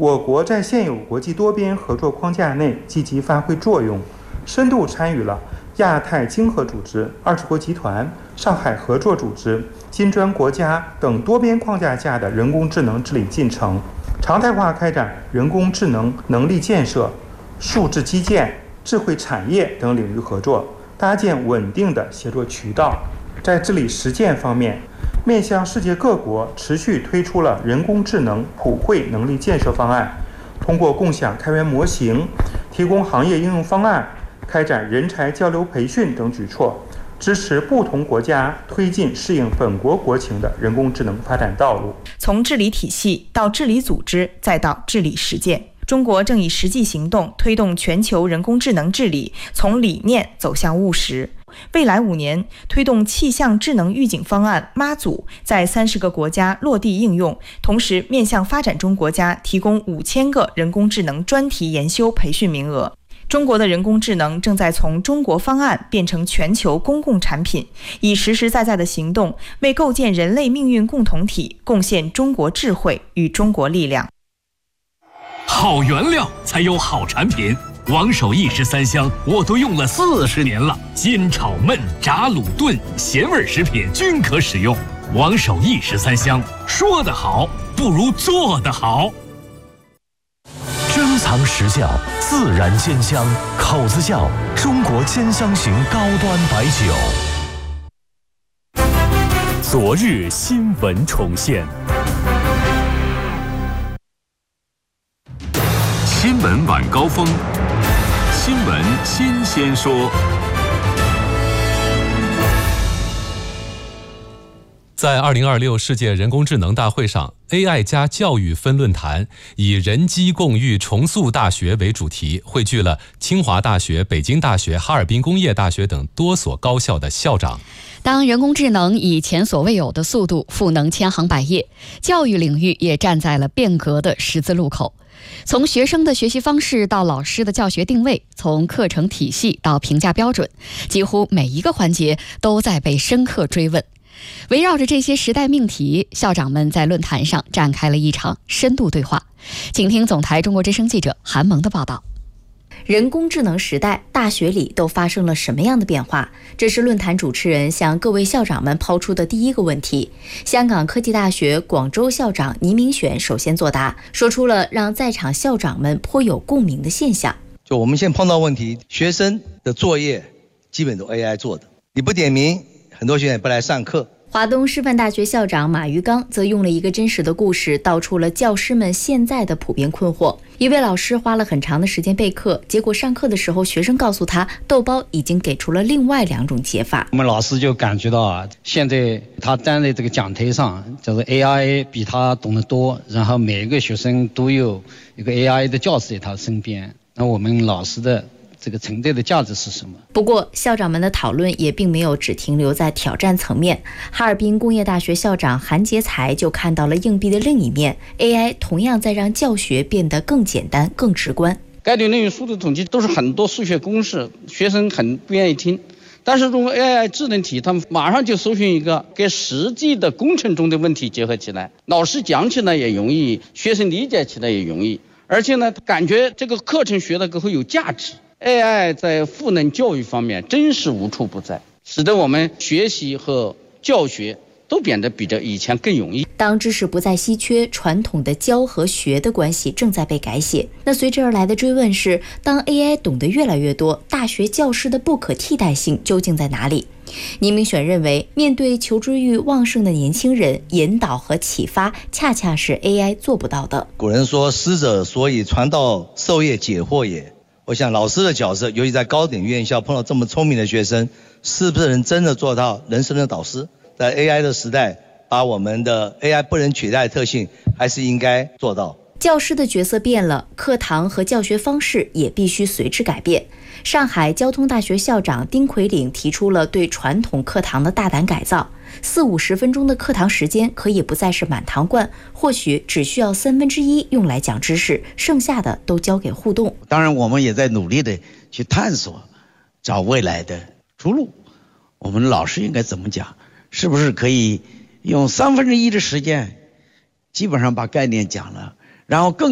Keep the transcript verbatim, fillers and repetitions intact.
我国在现有国际多边合作框架内积极发挥作用，深度参与了亚太经合组织、二十国集团、上海合作组织、金砖国家等多边框架下的人工智能治理进程，常态化开展人工智能能力建设、数字基建、智慧产业等领域合作，搭建稳定的协作渠道。在治理实践方面，面向世界各国持续推出了人工智能普惠能力建设方案，通过共享开源模型、提供行业应用方案、开展人才交流培训等举措，支持不同国家推进适应本国国情的人工智能发展道路。 从治理体系到治理组织，再到治理实践，中国正以实际行动推动全球人工智能治理从理念走向务实。未来五年，推动气象智能预警方案妈祖在三十个国家落地应用，同时面向发展中国家提供五千个人工智能专题研修培训名额。中国的人工智能正在从中国方案变成全球公共产品，以实实在在的行动为构建人类命运共同体贡献中国智慧与中国力量。 好原料才有好产品，王守义十三香我都用了四十年了，煎炒焖炸卤炖咸味食品均可使用。王守义十三香，说得好不如做得好。 珍藏实窖，自然煎香，口子窖中国煎香型高端白酒。 昨日新闻重现。 新闻晚高峰，新闻新鲜说。 在二零二六世界人工智能大会上 ，A I 加教育分论坛以人机共育重塑大学为主题，汇聚了清华大学、北京大学、哈尔滨工业大学等多所高校的校长。 当人工智能以前所未有的速度赋能千行百业，教育领域也站在了变革的十字路口。从学生的学习方式到老师的教学定位，从课程体系到评价标准，几乎每一个环节都在被深刻追问。围绕着这些时代命题，校长们在论坛上展开了一场深度对话。请听总台中国之声记者韩萌的报道。 人工智能时代，大学里都发生了什么样的变化？这是论坛主持人向各位校长们抛出的第一个问题。香港科技大学广州校长倪明选首先作答，说出了让在场校长们颇有共鸣的现象。 就我们现在碰到问题，学生的作业基本都 A I 做的，你不点名，很多学生也不来上课。 华东师范大学校长马玉刚则用了一个真实的故事，道出了教师们现在的普遍困惑。一位老师花了很长的时间备课，结果上课的时候，学生告诉他，豆包已经给出了另外两种解法。 我们老师就感觉到啊，现在他站在这个讲台上，就是 A I 比他懂得多，然后每一个学生都有一个 A I 的教师在他身边。那我们老师的这个存在的价值是什么？ 不过，校长们的讨论也并没有只停留在挑战层面。哈尔滨工业大学校长韩杰才就看到了硬币的另一面 ，A I 同样在让教学变得更简单、更直观。 概率论与数字统计都是很多数学公式，学生很不愿意听。但是用 A I 智能题，他们马上就搜寻一个跟实际的工程中的问题结合起来，老师讲起来也容易，学生理解起来也容易，而且呢，感觉这个课程学的更会有价值。A I 在赋能教育方面真是无处不在，使得我们学习和教学都变得比这以前更容易。 当知识不再稀缺，传统的教和学的关系正在被改写。那随之而来的追问是，当 A I 懂得越来越多，大学教师的不可替代性究竟在哪里？倪明选认为，面对求知欲旺盛的年轻人，引导和启发恰恰是 A I 做不到的。 古人说，师者，所以传道授业解惑也。我想老师的角色，尤其在高等院校碰到这么聪明的学生，是不是能真的做到人生的导师？在 A I 的时代，把我们的 A I 不能取代的特性还是应该做到。 教师的角色变了，课堂和教学方式也必须随之改变。上海交通大学校长丁奎岭提出了对传统课堂的大胆改造，四五十分钟的课堂时间可以不再是满堂灌，或许只需要三分之一用来讲知识，剩下的都交给互动。 当然我们也在努力的去探索，找未来的出路。我们老师应该怎么讲？是不是可以用三分之一的时间基本上把概念讲了，然后更